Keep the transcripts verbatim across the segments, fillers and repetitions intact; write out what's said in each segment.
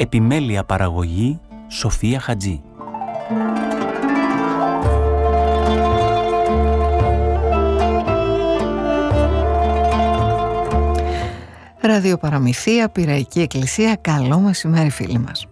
Επιμέλεια παραγωγή Σοφία Χατζή. Ραδιοπαραμυθία, Πειραϊκή Εκκλησία, καλό μεσημέρι φίλοι μας.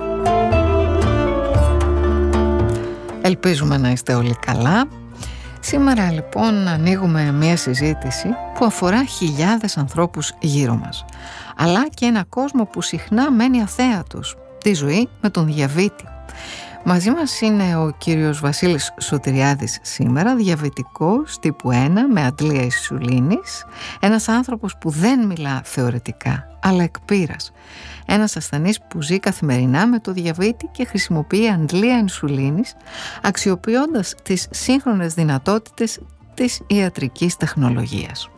Ελπίζουμε να είστε όλοι καλά. Σήμερα λοιπόν ανοίγουμε μια συζήτηση που αφορά χιλιάδες ανθρώπους γύρω μας, αλλά και ένα κόσμο που συχνά μένει αθέατος, τη ζωή με τον διαβήτη. Μαζί μας είναι ο κύριος Βασίλης Σωτηριάδης σήμερα, διαβητικός τύπου ένα με αντλία ινσουλίνης, ένας άνθρωπος που δεν μιλά θεωρητικά αλλά εκ πείρας, ένας ασθενής που ζει καθημερινά με το διαβήτη και χρησιμοποιεί αντλία ινσουλίνης αξιοποιώντας τις σύγχρονες δυνατότητες της ιατρικής τεχνολογίας.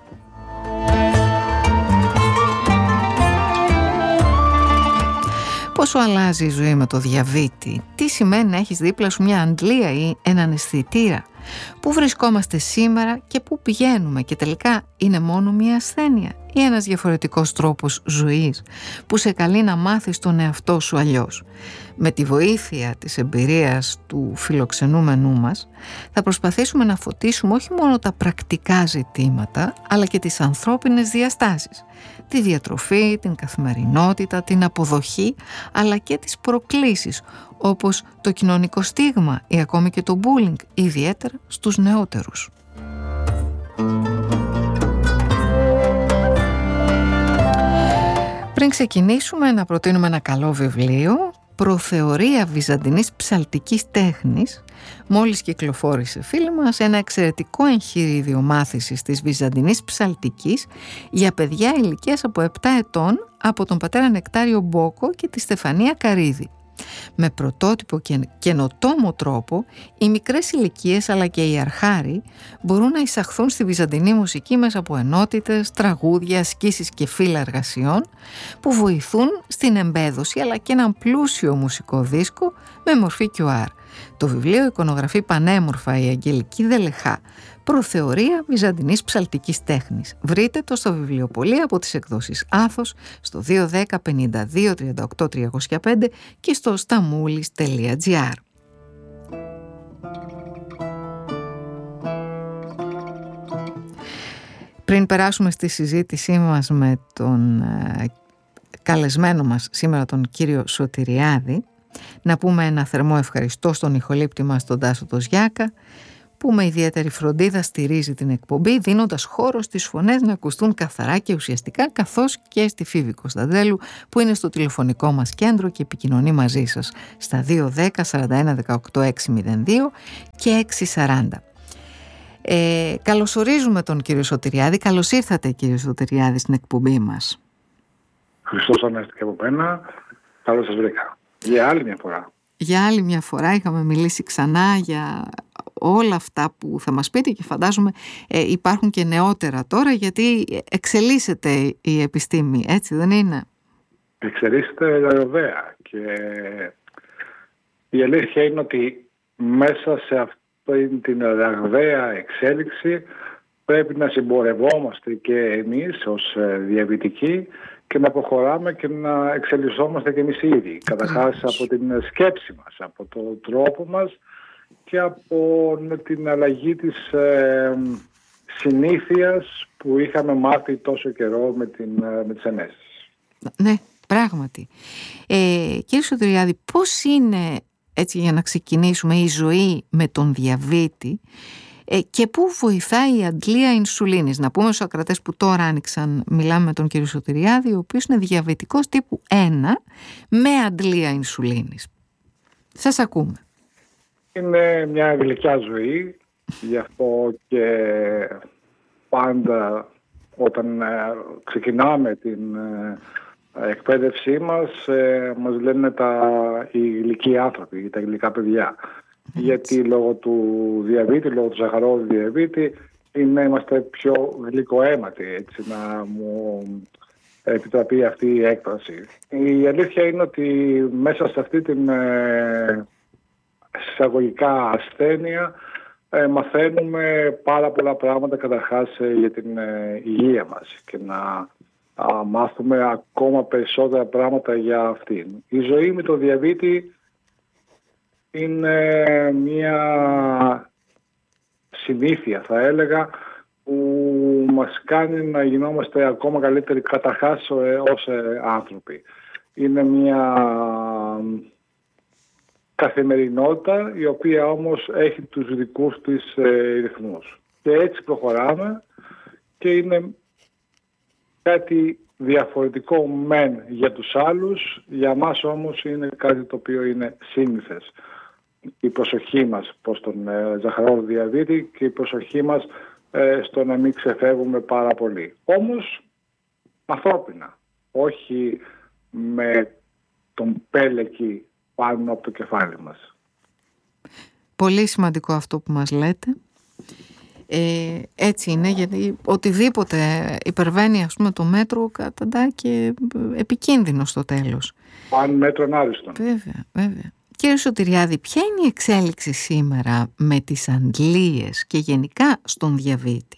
Πόσο αλλάζει η ζωή με το διαβήτη, τι σημαίνει να έχεις δίπλα σου μια αντλία ή έναν αισθητήρα, πού βρισκόμαστε σήμερα και πού πηγαίνουμε και τελικά είναι μόνο μια ασθένεια ή ένας διαφορετικός τρόπος ζωής που σε καλεί να μάθεις τον εαυτό σου αλλιώς. Με τη βοήθεια της εμπειρίας του φιλοξενούμενού μας θα προσπαθήσουμε να φωτίσουμε όχι μόνο τα πρακτικά ζητήματα αλλά και τις ανθρώπινες διαστάσεις, τη διατροφή, την καθημερινότητα, την αποδοχή αλλά και τις προκλήσεις όπως το κοινωνικό στίγμα ή ακόμη και το bullying, ιδιαίτερα στους νεότερους. Πριν ξεκινήσουμε να προτείνουμε ένα καλό βιβλίο, «Προθεωρία βυζαντινής ψαλτικής τέχνης», μόλις κυκλοφόρησε φίλοι μας ένα εξαιρετικό εγχειρίδιο μάθησης της βυζαντινής ψαλτικής για παιδιά ηλικίας από επτά ετών από τον πατέρα Νεκτάριο Μπόκο και τη Στεφανία Καρίδη. Με πρωτότυπο και καινοτόμο τρόπο, οι μικρές ηλικίες αλλά και οι αρχάροι μπορούν να εισαχθούν στη βυζαντινή μουσική μέσα από ενότητες, τραγούδια, ασκήσεις και φύλλα εργασιών που βοηθούν στην εμπέδωση αλλά και έναν πλούσιο μουσικό δίσκο με μορφή κιου αρ. Το βιβλίο εικονογραφεί πανέμορφα η Αγγελική Δελεχά, «Προθεωρία βυζαντινής ψαλτικής τέχνης». Βρείτε το στο βιβλιοπωλείο από τις εκδόσεις Άθος στο δύο δέκα πενήντα δύο τριάντα οκτώ τριακόσια πέντε και στο σταμούλης τελεία τζι άρ. Πριν περάσουμε στη συζήτησή μας με τον ε, καλεσμένο μας σήμερα, τον κύριο Σωτηριάδη, να πούμε ένα θερμό ευχαριστώ στον ηχολήπτη μας τον Τάσο το Ζιάκα, που με ιδιαίτερη φροντίδα στηρίζει την εκπομπή, δίνοντας χώρο στις φωνές να ακουστούν καθαρά και ουσιαστικά, καθώς και στη Φίβη Κωνσταντέλου που είναι στο τηλεφωνικό μας κέντρο και επικοινωνεί μαζί σας στα δύο δέκα σαράντα ένα δεκαοκτώ εξακόσια δύο και εξακόσια σαράντα. Ε, καλωσορίζουμε τον κύριο Σωτηριάδη. Καλώς ήρθατε κύριε Σωτηριάδη στην εκπομπή μας. Χριστός Ανέστη και από μένα. Καλώς σας βρήκα. Για άλλη μια φορά. Για άλλη μια φορά είχαμε μιλήσει ξανά για όλα αυτά που θα μας πείτε και φαντάζομαι ε, υπάρχουν και νεότερα τώρα, γιατί εξελίσσεται η επιστήμη, έτσι δεν είναι? Εξελίσσεται ραγδαία και η αλήθεια είναι ότι μέσα σε αυτή την ραγδαία εξέλιξη πρέπει να συμπορευόμαστε και εμείς ως διαβητικοί και να προχωράμε και να εξελισσόμαστε και εμείς ήδη. Καταρχάς από την σκέψη μας, από τον τρόπο μας και από την αλλαγή της ε, συνήθειας που είχαμε μάθει τόσο καιρό με, την, με τις ενέσεις. Ναι, πράγματι. Ε, κύριε Σωτηριάδη, πώς είναι, έτσι για να ξεκινήσουμε, η ζωή με τον διαβήτη ε, και πού βοηθάει η αντλία ινσουλίνης? Να πούμε στους ακρατές που τώρα άνοιξαν, μιλάμε με τον κύριο Σωτηριάδη, ο οποίος είναι διαβητικός τύπου ένα με αντλία ινσουλίνης. Σας ακούμε. Είναι μια γλυκιά ζωή, γι' αυτό και πάντα όταν ξεκινάμε την εκπαίδευσή μας μας λένε τα, οι γλυκοί άνθρωποι, τα γλυκά παιδιά. Έτσι. Γιατί λόγω του διαβήτη, λόγω του ζαχαρόδου διαβήτη είναι, είμαστε πιο γλυκοαίματοι, έτσι να μου επιτραπεί αυτή η έκφραση. Η αλήθεια είναι ότι μέσα σε αυτή την εισαγωγικά ασθένεια ε, μαθαίνουμε πάρα πολλά πράγματα καταρχάς ε, για την ε, υγεία μας και να α, μάθουμε ακόμα περισσότερα πράγματα για αυτήν. Η ζωή με το διαβήτη είναι μια συνήθεια, θα έλεγα, που μας κάνει να γινόμαστε ακόμα καλύτεροι καταρχάς ως άνθρωποι. Είναι μια καθημερινότητα η οποία όμως έχει τους δικούς της ρυθμούς. Και έτσι προχωράμε και είναι κάτι διαφορετικό μεν για τους άλλους, για μας όμως είναι κάτι το οποίο είναι σύνηθες. Η προσοχή μας προς τον ε, ζαχαρόδι διαβήτη και η προσοχή μας ε, στο να μην ξεφεύγουμε πάρα πολύ. Όμως ανθρώπινα, όχι με τον πέλεκι πάνω από το κεφάλι μας. Πολύ σημαντικό αυτό που μας λέτε. Ε, έτσι είναι, γιατί οτιδήποτε υπερβαίνει, ας πούμε, το μέτρο καταντά και επικίνδυνο στο τέλος. Αν μέτρον άριστον. Βέβαια, βέβαια. Κύριε Σωτηριάδη, ποια είναι η εξέλιξη σήμερα με τις αντλίες και γενικά στον διαβήτη?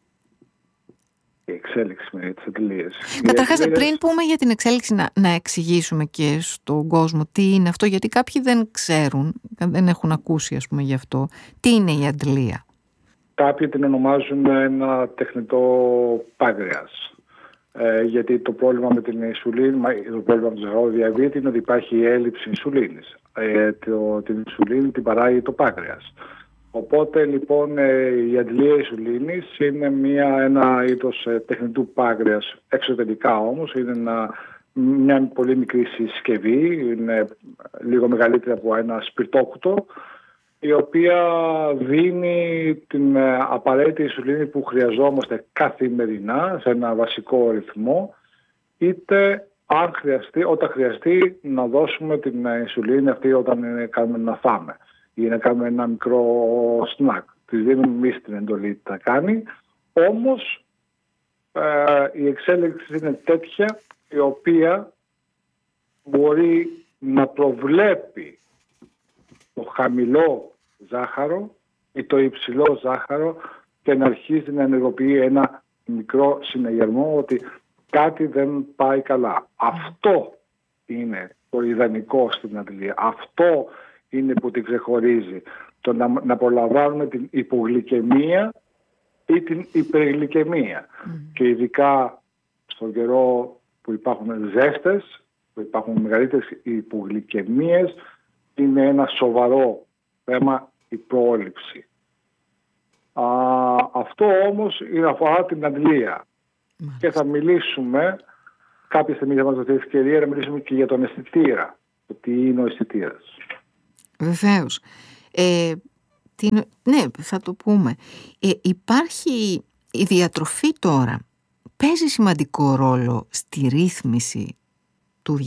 Η εξέλιξη με τις αντλίες. Καταρχάς, αντλίες... πριν πούμε για την εξέλιξη, να, να εξηγήσουμε και στον κόσμο τι είναι αυτό, γιατί κάποιοι δεν ξέρουν, δεν έχουν ακούσει, ας πούμε, γι' αυτό. Τι είναι η αντλία? Κάποιοι την ονομάζουν ένα τεχνητό πάγκρεας. Ε, γιατί το πρόβλημα με την ισουλίνη, το πρόβλημα με το ζαχαρόδι διαβήτη είναι ότι υπάρχει έλλειψη ισουλίνης. Ε, το, την ισουλίνη την παράγει το πάγκρεας. Οπότε λοιπόν ε, η αντλία ισουλίνης είναι μια, ένα είδος ε, τεχνητού πάγκρεας. Εξωτερικά όμως είναι ένα, μια πολύ μικρή συσκευή, είναι λίγο μεγαλύτερη από ένα σπιρτόκουτο, η οποία δίνει την απαραίτητη ισουλίνη που χρειαζόμαστε καθημερινά σε ένα βασικό ρυθμό, είτε αν χρειαστεί, όταν χρειαστεί να δώσουμε την ισουλίνη αυτή όταν κάνουμε να φάμε ή να κάνουμε ένα μικρό σνακ. Της δίνουμε εμείς την εντολή τι θα κάνει, όμως ε, η εξέλιξη είναι τέτοια η οποία μπορεί να προβλέπει το χαμηλό ζάχαρο ή το υψηλό ζάχαρο και να αρχίζει να ενεργοποιεί ένα μικρό συναγερμό ότι κάτι δεν πάει καλά. Αυτό είναι το ιδανικό στην αντλία. Αυτό είναι που την ξεχωρίζει. Το να, να προλαμβάνουμε την υπογλυκαιμία ή την υπεργλυκαιμία. Mm. Και ειδικά στον καιρό που υπάρχουν ζέστες, που υπάρχουν μεγαλύτερες υπογλυκαιμίες, είναι ένα σοβαρό θέμα η πρόληψη. Α, αυτό όμως είναι αφορά την αντλία. Mm. Και θα μιλήσουμε κάποια στιγμή, θα μας δοθεί ευκαιρία να μιλήσουμε και για τον αισθητήρα. Το τι είναι ο αισθητήρας. Βεβαίως. Ε, τι, ναι, θα το πούμε. Ε, υπάρχει η διατροφή τώρα. Παίζει σημαντικό ρόλο στη ρύθμιση